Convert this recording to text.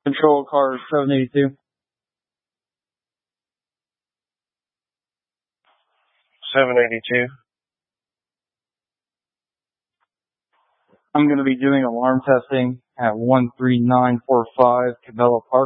Control car 782. 782. I'm going to be doing alarm testing at 13945 Cabela Park.